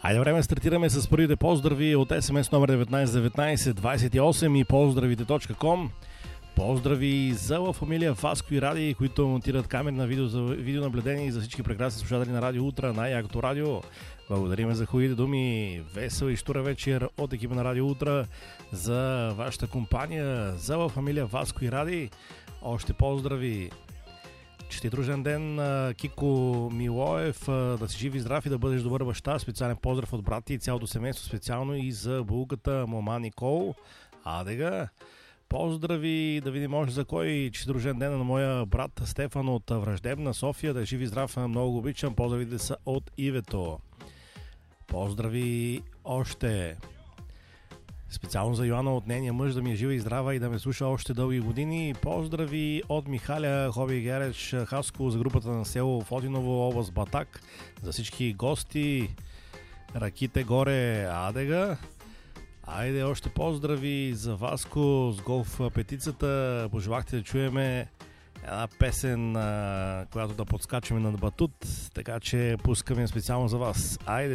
Хайде време, стартираме с първите поздрави от SMS номер 191928 и поздравите.com. Поздрави за Ла Фамилия, Васко и Ради, които монтират камери на видеонаблюдение и за всички прекрасни слушатели на Радио Утра, най-якото радио. Благодариме за хубавите думи. Весел и щура вечер от екипа на Радио Утра за вашата компания, за Ла Фамилия, Васко и Ради. Още поздрави. Честит рожден ден, Кико Милоев, да си жив и здрав и да бъдеш добър баща. Специален поздрав от брати и цялото семейство, специално и за булката Мома Никол. Адега. Поздрави, да видим още за кой. Честит рожден ден на моя брат Стефан от Враждебна София, да е жив и здрав, много го обичам. Поздравите са от Ивето. Поздрави още. Специално за Йоанна от нейния мъж, да ми е жива и здрава и да ме слуша още дълги години. Поздрави от Михаля Хоби Гереч Хаско за групата на село Фотиново, област Батак. За всички гости, раките горе, адега. Айде още поздрави за Васко с голф петицата. Пожелахте да чуеме една песен, която да подскачаме на батут, така че пускаме специално за вас. Айде